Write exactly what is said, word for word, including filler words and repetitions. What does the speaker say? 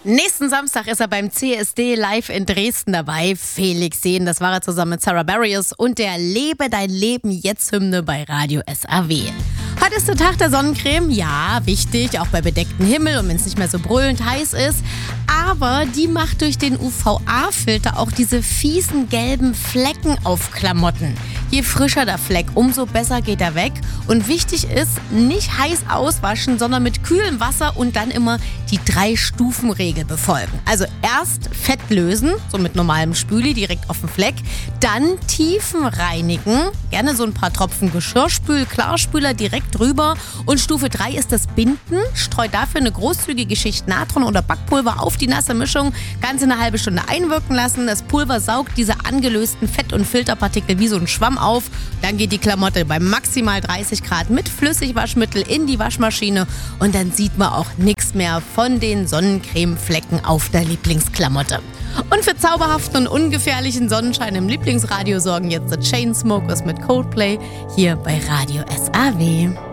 Nächsten Samstag ist er beim C S D live in Dresden dabei. Felix Sehn, das war er zusammen mit Sarah Bareilles und der Lebe dein Leben jetzt Hymne bei Radio S A W. Heute ist der Tag der Sonnencreme. Ja, wichtig, auch bei bedecktem Himmel und wenn es nicht mehr so brüllend heiß ist. Aber die macht durch den U V A-Filter auch diese fiesen gelben Flecken auf Klamotten. Je frischer der Fleck, umso besser geht er weg. Und wichtig ist, nicht heiß auswaschen, sondern mit kühlem Wasser und dann immer die Drei-Stufen-Regel befolgen. Also erst Fett lösen, so mit normalem Spüli direkt auf den Fleck. Dann Tiefen reinigen, gerne so ein paar Tropfen Geschirrspül, Klarspüler direkt drüber. Und Stufe drei ist das Binden. Streu dafür eine großzügige Schicht Natron oder Backpulver auf die nasse Mischung. Ganz eine halbe Stunde einwirken lassen. Das Pulver saugt diese angelösten Fett- und Filterpartikel wie so ein Schwamm auf. Dann geht die Klamotte bei maximal dreißig Grad mit Flüssigwaschmittel in die Waschmaschine. Und dann sieht man auch nichts mehr von den Sonnencremeflecken auf der Lieblingsklamotte. Und für zauberhaften und ungefährlichen Sonnenschein im Lieblingsradio sorgen jetzt The Chainsmokers mit Coldplay hier bei Radio S A W.